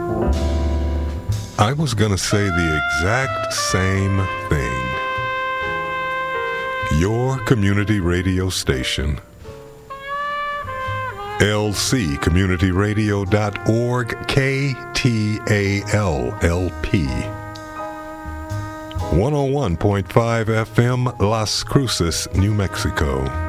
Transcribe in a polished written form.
I was gonna say the exact same thing. Your community radio station. lccommunityradio.org, KTALLP. 101.5 FM, Las Cruces, New Mexico.